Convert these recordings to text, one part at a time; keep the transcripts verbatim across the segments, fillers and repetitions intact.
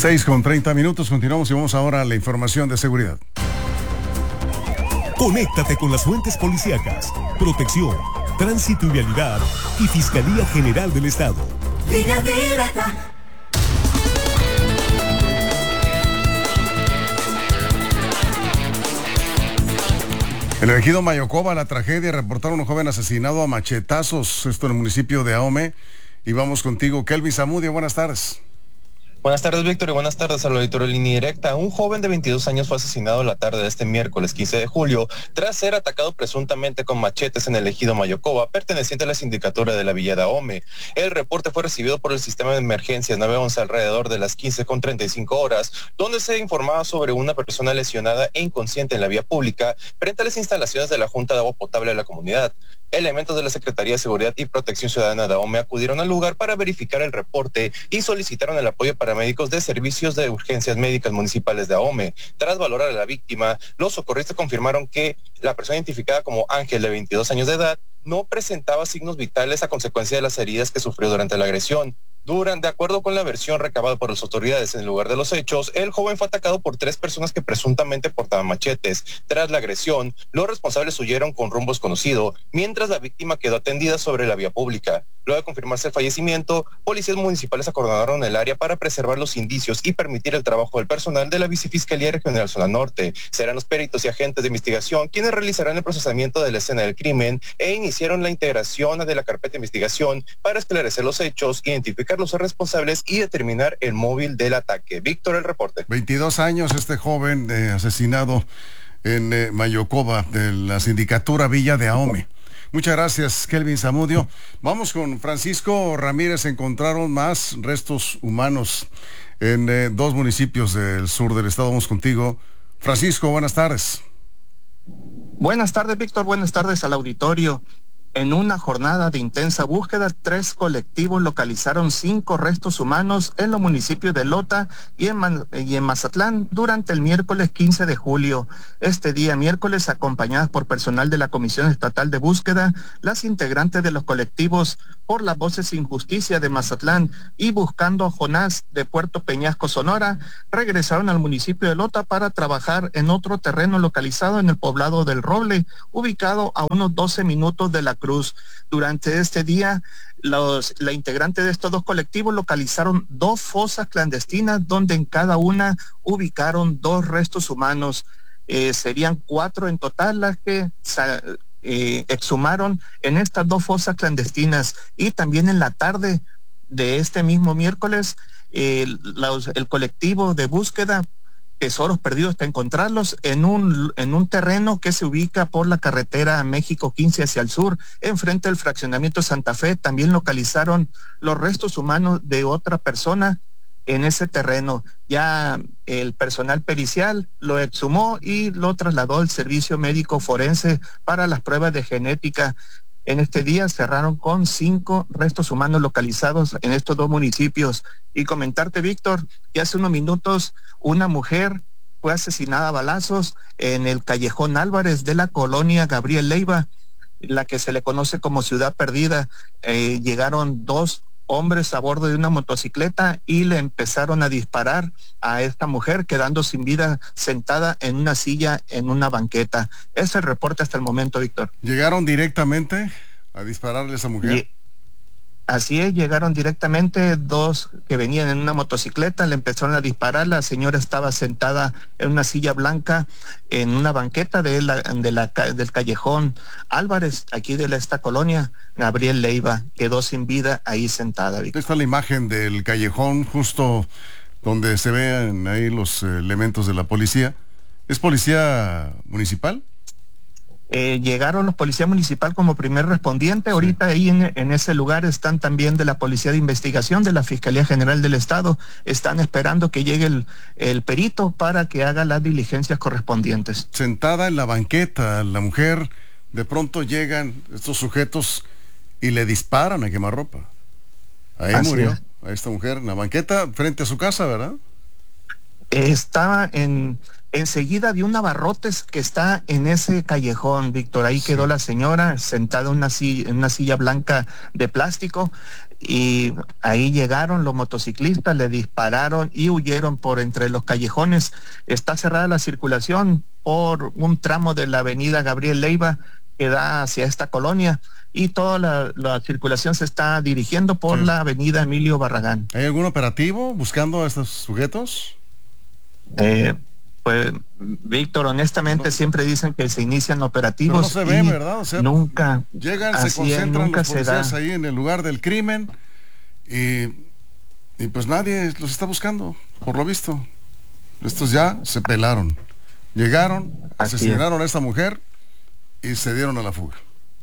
seis con treinta minutos, continuamos y vamos ahora a la información de seguridad. Conéctate con las fuentes policíacas, protección, tránsito y vialidad y Fiscalía General del Estado. Línea directa. En el ejido Mayocoba, la tragedia, reportaron a un joven asesinado a machetazos, esto en el municipio de Ahome. Y vamos contigo, Kelvin Zamudio, buenas tardes. Buenas tardes, Víctor, y buenas tardes al auditorio de Línea Directa. Un joven de veintidós años fue asesinado la tarde de este miércoles quince de julio tras ser atacado presuntamente con machetes en el ejido Mayocoba, perteneciente a la sindicatura de la Villa de Ahome. El reporte fue recibido por el sistema de emergencias nueve once alrededor de las quince con treinta y cinco horas, donde se informaba sobre una persona lesionada e inconsciente en la vía pública frente a las instalaciones de la Junta de Agua Potable de la comunidad. Elementos de la Secretaría de Seguridad y Protección Ciudadana de Ahome acudieron al lugar para verificar el reporte y solicitaron el apoyo para médicos de servicios de urgencias médicas municipales de Ahome. Tras valorar a la víctima, los socorristas confirmaron que la persona identificada como Ángel, de veintidós años de edad, no presentaba signos vitales a consecuencia de las heridas que sufrió durante la agresión. Durante, de acuerdo con la versión recabada por las autoridades en el lugar de los hechos, el joven fue atacado por tres personas que presuntamente portaban machetes. Tras la agresión, los responsables huyeron con rumbo desconocido, mientras la víctima quedó atendida sobre la vía pública. Luego de confirmarse el fallecimiento, policías municipales acordonaron el área para preservar los indicios y permitir el trabajo del personal de la Vicefiscalía Regional Zona Norte. Serán los peritos y agentes de investigación quienes realizarán el procesamiento de la escena del crimen e iniciaron la integración de la carpeta de investigación para esclarecer los hechos, identificar los responsables y determinar el móvil del ataque. Víctor, el reporte. veintidós años este joven eh, asesinado en eh, Mayocoba, de la sindicatura Villa de Ahome. Muchas gracias, Kelvin Zamudio. Vamos con Francisco Ramírez. Encontraron más restos humanos en eh, dos municipios del sur del estado. Vamos contigo. Francisco, buenas tardes. Buenas tardes, Víctor. Buenas tardes al auditorio. En una jornada de intensa búsqueda, tres colectivos localizaron cinco restos humanos en los municipios de Lota y en, Man- y en Mazatlán durante el miércoles quince de julio. Este día miércoles, acompañadas por personal de la Comisión Estatal de Búsqueda, las integrantes de los colectivos Por las Voces Sin Justicia de Mazatlán y Buscando a Jonás de Puerto Peñasco, Sonora, regresaron al municipio de Lota para trabajar en otro terreno localizado en el poblado del Roble, ubicado a unos doce minutos de la Cruz. Durante este día, los, la integrante de estos dos colectivos localizaron dos fosas clandestinas donde en cada una ubicaron dos restos humanos. Eh, serían cuatro en total las que eh, exhumaron en estas dos fosas clandestinas. Y también en la tarde de este mismo miércoles, eh, los, el colectivo de búsqueda Tesoros Perdidos hasta encontrarlos en un, en un terreno que se ubica por la carretera México quince hacia el sur, enfrente del fraccionamiento Santa Fe. También localizaron los restos humanos de otra persona en ese terreno. Ya el personal pericial lo exhumó y lo trasladó al servicio médico forense para las pruebas de genética. En este día cerraron con cinco restos humanos localizados en estos dos municipios. Y comentarte, Víctor, que hace unos minutos una mujer fue asesinada a balazos en el Callejón Álvarez de la colonia Gabriel Leiva, la que se le conoce como Ciudad Perdida. Eh, llegaron dos hombres a bordo de una motocicleta y le empezaron a disparar a esta mujer, quedando sin vida sentada en una silla en una banqueta. Es el reporte hasta el momento, Víctor. ¿Llegaron directamente a dispararle a esa mujer? Y, así es, llegaron directamente dos que venían en una motocicleta, le empezaron a disparar. La señora estaba sentada en una silla blanca en una banqueta de la, de la, del Callejón Álvarez, aquí de la, esta colonia. Gabriel Leiva quedó sin vida ahí sentada. Esta es la imagen del callejón justo donde se ven ahí los elementos de la policía. ¿Es policía municipal? Eh, llegaron los policías municipal como primer respondiente. Sí. Ahorita ahí en, en ese lugar están también de la Policía de Investigación, de la Fiscalía General del Estado. Están esperando que llegue el, el perito para que haga las diligencias correspondientes. Sentada en la banqueta, la mujer, de pronto llegan estos sujetos y le disparan a quemarropa. Ahí Así murió, es. A esta mujer en la banqueta frente a su casa, ¿verdad? estaba en enseguida de un abarrotes que está en ese callejón, Víctor. Ahí sí. Quedó la señora sentada en una silla, en una silla blanca de plástico, y ahí llegaron los motociclistas, le dispararon y huyeron por entre los callejones. Está cerrada la circulación por un tramo de la avenida Gabriel Leiva que da hacia esta colonia, y toda la, la circulación se está dirigiendo por sí. la avenida Emilio Barragán. ¿Hay algún operativo buscando a estos sujetos? Eh, pues, Víctor, honestamente no. siempre dicen que se inician operativos. Pero no se ve, ¿verdad? O sea, nunca. Llegan, se concentran es, los policías ahí en el lugar del crimen y, y pues nadie los está buscando, por lo visto. Estos ya se pelaron. Llegaron, Así asesinaron es. a esta mujer y se dieron a la fuga.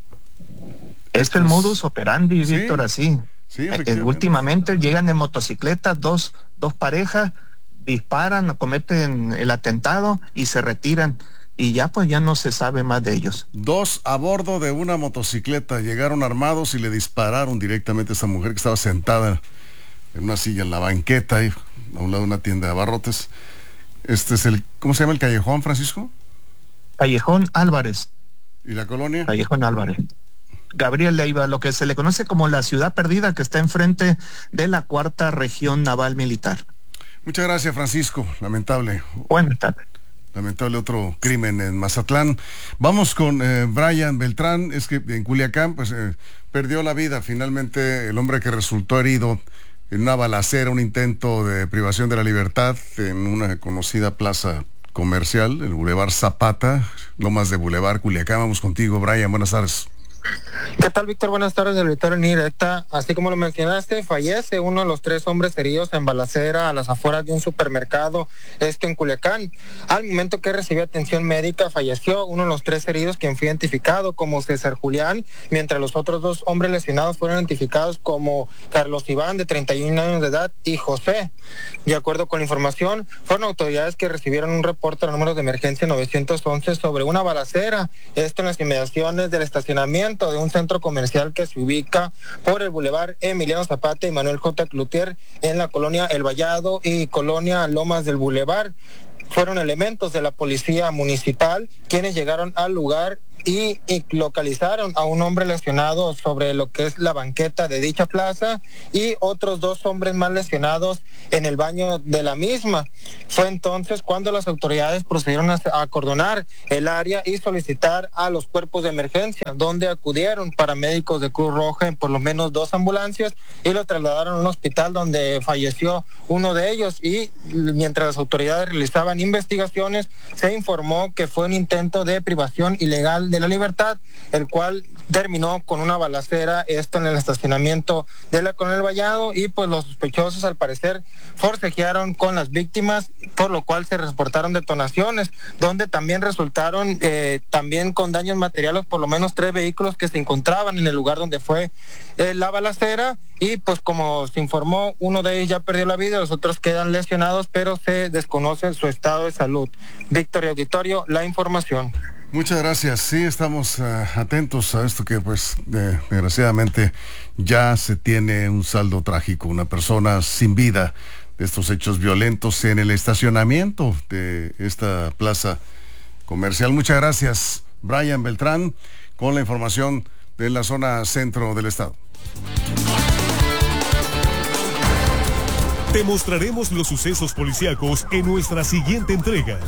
Es el modus operandi, sí, Víctor, así. Sí, eh, últimamente llegan en motocicletas dos, dos parejas, disparan, cometen el atentado y se retiran, y ya pues ya no se sabe más de ellos. Dos a bordo de una motocicleta llegaron armados y le dispararon directamente a esa mujer que estaba sentada en una silla en la banqueta ahí, a un lado de una tienda de abarrotes. Este es el, ¿cómo se llama el callejón, Francisco? Callejón Álvarez. ¿Y la colonia? Callejón Álvarez. Gabriel Leiva, lo que se le conoce como la ciudad perdida, que está enfrente de la cuarta región naval militar. Muchas gracias, Francisco. Lamentable. Buenas tardes. Lamentable otro crimen en Mazatlán. Vamos con eh, Brian Beltrán. Es que en Culiacán pues eh, perdió la vida finalmente el hombre que resultó herido en una balacera, un intento de privación de la libertad en una conocida plaza comercial, el Boulevard Zapata, Lomas de Boulevard, Culiacán. Vamos contigo, Brian. Buenas tardes. ¿Qué tal, Víctor? Buenas tardes, del auditorio en directa. Así como lo mencionaste, fallece uno de los tres hombres heridos en balacera a las afueras de un supermercado, esto en Culiacán. Al momento que recibió atención médica, falleció uno de los tres heridos, quien fue identificado como César Julián, mientras los otros dos hombres lesionados fueron identificados como Carlos Iván, de treinta y un años de edad, y José. De acuerdo con la información, fueron autoridades que recibieron un reporte al número de emergencia novecientos once sobre una balacera, esto en las inmediaciones del estacionamiento de un centro comercial que se ubica por el Boulevard Emiliano Zapata y Manuel J. Cloutier en la colonia El Vallado y colonia Lomas del Boulevard. Fueron elementos de la policía municipal quienes llegaron al lugar y, y localizaron a un hombre lesionado sobre lo que es la banqueta de dicha plaza y otros dos hombres más lesionados en el baño de la misma. Fue entonces cuando las autoridades procedieron a acordonar el área y solicitar a los cuerpos de emergencia, donde acudieron paramédicos de Cruz Roja en por lo menos dos ambulancias y lo trasladaron a un hospital donde falleció uno de ellos, y mientras las autoridades realizaban investigaciones se informó que fue un intento de privación ilegal de la libertad, el cual terminó con una balacera, esto en el estacionamiento de la Colonia El Vallado, y pues los sospechosos al parecer forcejearon con las víctimas, por lo cual se reportaron detonaciones, donde también resultaron eh, también con daños materiales por lo menos tres vehículos que se encontraban en el lugar donde fue eh, la balacera, y pues como se informó, uno de ellos ya perdió la vida, los otros quedan lesionados, pero se desconoce su estado de salud. Víctor y auditorio, la información. Muchas gracias. Sí, estamos uh, atentos a esto que pues eh, desgraciadamente ya se tiene un saldo trágico, una persona sin vida de estos hechos violentos en el estacionamiento de esta plaza comercial. Muchas gracias, Brian Beltrán, con la información de la zona centro del estado. Te mostraremos los sucesos policíacos en nuestra siguiente entrega.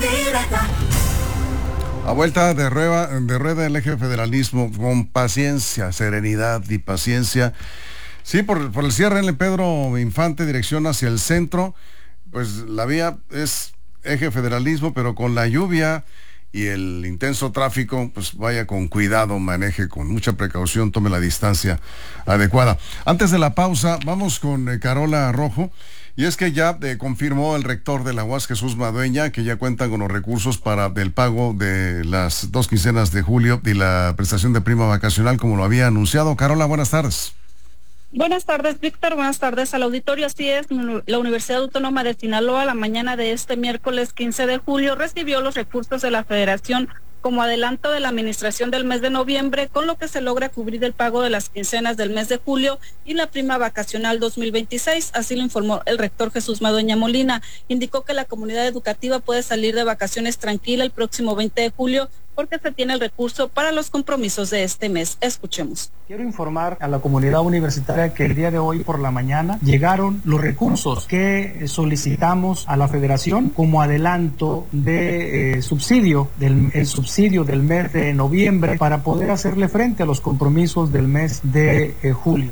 A vuelta de rueda, de rueda el eje federalismo con paciencia, serenidad y paciencia. Sí, por, por el cierre en el Pedro Infante, dirección hacia el centro, pues la vía es eje federalismo, pero con la lluvia y el intenso tráfico, pues vaya con cuidado, maneje con mucha precaución, tome la distancia adecuada. Antes de la pausa, vamos con eh, Carola Rojo. Y es que ya eh, confirmó el rector de la U A S, Jesús Madueña, que ya cuentan con los recursos para el pago de las dos quincenas de julio y la prestación de prima vacacional, como lo había anunciado. Carola, buenas tardes. Buenas tardes, Víctor. Buenas tardes al auditorio. Así es, la Universidad Autónoma de Sinaloa, la mañana de este miércoles quince de julio, recibió los recursos de la Federación como adelanto de la administración del mes de noviembre, con lo que se logra cubrir el pago de las quincenas del mes de julio y la prima vacacional dos mil veintiséis, así lo informó el rector Jesús Madueña Molina. Indicó que la comunidad educativa puede salir de vacaciones tranquila el próximo veinte de julio porque se tiene el recurso para los compromisos de este mes. Escuchemos. Quiero informar a la comunidad universitaria que el día de hoy por la mañana llegaron los recursos que solicitamos a la Federación como adelanto de eh, subsidio, del el subsidio del mes de noviembre para poder hacerle frente a los compromisos del mes de eh, julio.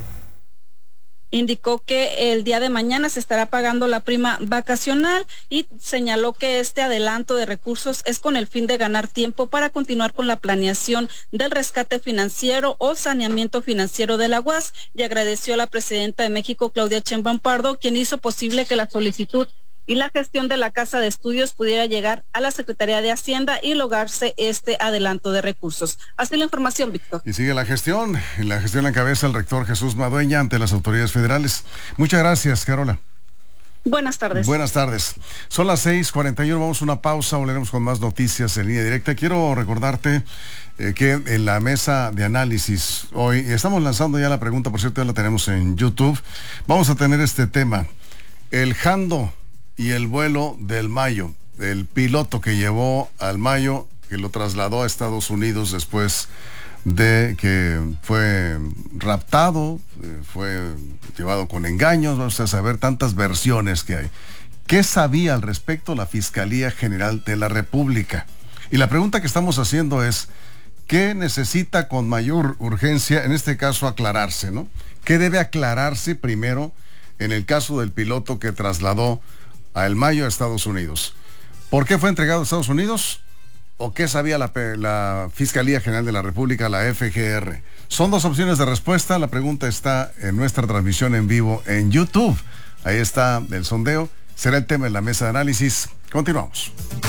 Indicó que el día de mañana se estará pagando la prima vacacional y señaló que este adelanto de recursos es con el fin de ganar tiempo para continuar con la planeación del rescate financiero o saneamiento financiero de la U A S, y agradeció a la presidenta de México, Claudia Sheinbaum Pardo, quien hizo posible que la solicitud y la gestión de la Casa de Estudios pudiera llegar a la Secretaría de Hacienda y lograrse este adelanto de recursos. Así la información, Víctor. Y sigue la gestión, y la gestión la encabeza el rector Jesús Madueña ante las autoridades federales. Muchas gracias, Carola. Buenas tardes. Buenas tardes. Son las seis cuarenta y uno, vamos a una pausa, volveremos con más noticias en línea directa. Quiero recordarte eh, que en la mesa de análisis hoy, estamos lanzando ya la pregunta, por cierto, ya la tenemos en YouTube. Vamos a tener este tema, el Jando y el vuelo del Mayo, el piloto que llevó al Mayo, que lo trasladó a Estados Unidos después de que fue raptado, fue llevado con engaños. Vamos a saber tantas versiones que hay. ¿Qué sabía al respecto la Fiscalía General de la República? Y la pregunta que estamos haciendo es, ¿qué necesita con mayor urgencia, en este caso, aclararse, ¿no? ¿Qué debe aclararse primero en el caso del piloto que trasladó a El Mayo a Estados Unidos? ¿Por qué fue entregado a Estados Unidos? ¿O qué sabía la, la Fiscalía General de la República, la F G R? Son dos opciones de respuesta. La pregunta está en nuestra transmisión en vivo en YouTube. Ahí está el sondeo. Será el tema en la mesa de análisis. Continuamos.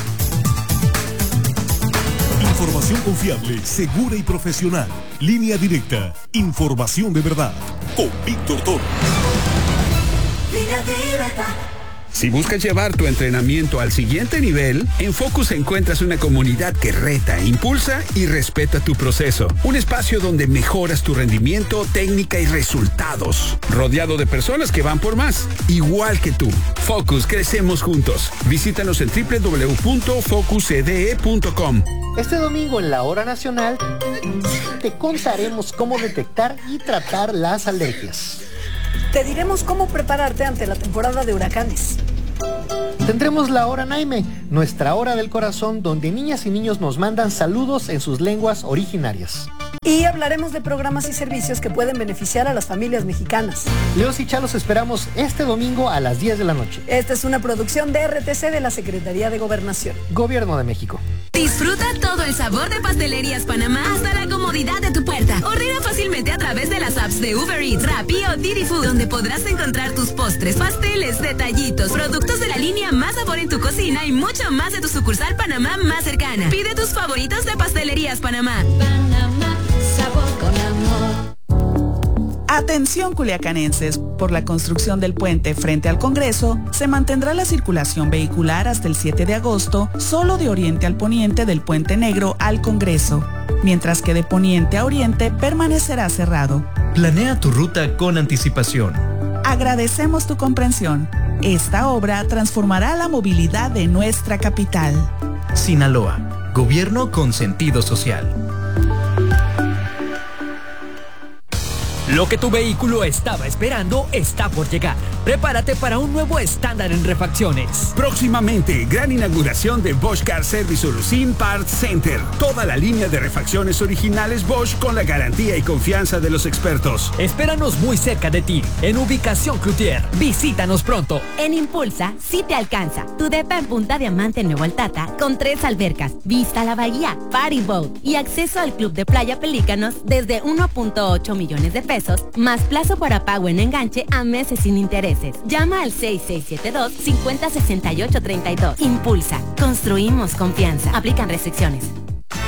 Información confiable, segura y profesional. Línea directa. Información de verdad. Con Víctor Toro. Línea directa. Si buscas llevar tu entrenamiento al siguiente nivel, en Focus encuentras una comunidad que reta, impulsa y respeta tu proceso. Un espacio donde mejoras tu rendimiento, técnica y resultados. Rodeado de personas que van por más, igual que tú. Focus, crecemos juntos. Visítanos en doble u doble u doble u punto focus c d e punto com. Este domingo en la Hora Nacional te contaremos cómo detectar y tratar las alergias. Te diremos cómo prepararte ante la temporada de huracanes. Tendremos la Hora Naime, nuestra hora del corazón, donde niñas y niños nos mandan saludos en sus lenguas originarias. Y hablaremos de programas y servicios que pueden beneficiar a las familias mexicanas. Leos y Chalos esperamos este domingo a las diez de la noche. Esta es una producción de R T C de la Secretaría de Gobernación. Gobierno de México. Disfruta todo el sabor de Pastelerías Panamá hasta la comodidad de tu puerta. Ordena fácilmente a través de las apps de Uber Eats, Rappi o Didi Food, donde podrás encontrar tus postres, pasteles, detallitos, productos de la línea Más Sabor en tu cocina y mucho más de tu sucursal Panamá más cercana. Pide tus favoritos de Pastelerías Panamá. Panamá, sabor con amor. Atención culiacanenses, por la construcción del puente frente al Congreso, se mantendrá la circulación vehicular hasta el siete de agosto, solo de oriente al poniente del Puente Negro al Congreso, mientras que de poniente a oriente permanecerá cerrado. Planea tu ruta con anticipación. Agradecemos tu comprensión. Esta obra transformará la movilidad de nuestra capital. Sinaloa, gobierno con sentido social. Lo que tu vehículo estaba esperando está por llegar. Prepárate para un nuevo estándar en refacciones. Próximamente, gran inauguración de Bosch Car Service Solusim Parts Center. Toda la línea de refacciones originales Bosch con la garantía y confianza de los expertos. Espéranos muy cerca de ti, en ubicación Cloutier. Visítanos pronto. En Impulsa, sí te alcanza. Tu depa en Punta Diamante en Nuevo Altata, con tres albercas, vista a la bahía, party boat y acceso al club de playa Pelícanos desde uno punto ocho millones de pesos. Más plazo para pago en enganche a meses sin intereses. Llama al seis seis siete dos, cinco cero seis ocho tres dos. Impulsa. Construimos confianza. Aplican restricciones.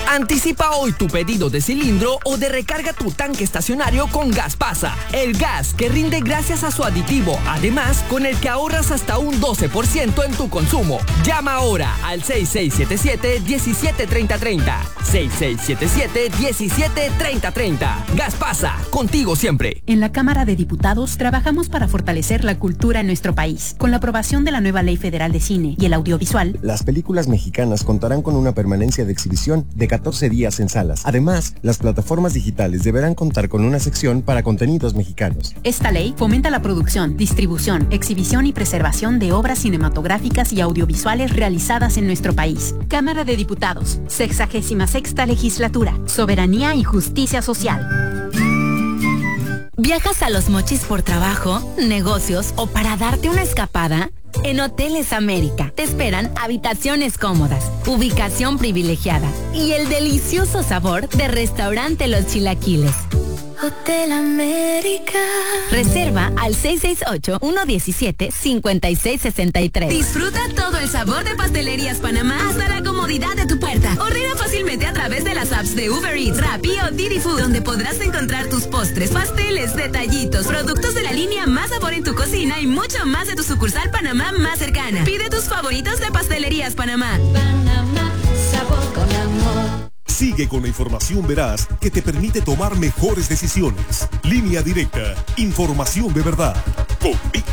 Anticipa hoy tu pedido de cilindro o de recarga tu tanque estacionario con Gaspasa, el gas que rinde gracias a su aditivo, además con el que ahorras hasta un doce por ciento en tu consumo. Llama ahora al seis seis siete siete, diecisiete treinta treinta, seis seis siete siete, diecisiete treinta treinta. Gaspasa, contigo siempre. En la Cámara de Diputados trabajamos para fortalecer la cultura en nuestro país. Con la aprobación de la nueva Ley Federal de Cine y el audiovisual, las películas mexicanas contarán con una permanencia de exhibición de catorce días en salas. Además, las plataformas digitales deberán contar con una sección para contenidos mexicanos. Esta ley fomenta la producción, distribución, exhibición y preservación de obras cinematográficas y audiovisuales realizadas en nuestro país. Cámara de Diputados, sexagésima sexta legislatura, soberanía y justicia social. ¿Viajas a Los Mochis por trabajo, negocios o para darte una escapada? En Hoteles América te esperan habitaciones cómodas, ubicación privilegiada y el delicioso sabor de Restaurante Los Chilaquiles. Hotel América. Reserva al seis seis ocho, uno uno siete, cinco seis seis tres. Disfruta todo el sabor de Pastelerías Panamá hasta la comodidad de tu puerta. Ordena fácilmente a través de las apps de Uber Eats, Rappi o Didi Food, donde podrás encontrar tus postres, pasteles, detallitos, productos de la línea Más Sabor en tu cocina y mucho más de tu sucursal Panamá más cercana. Pide tus favoritos de Pastelerías Panamá. Panamá, sabor con amor. Sigue con la información veraz que te permite tomar mejores decisiones. Línea Directa, información de verdad. Con Víctor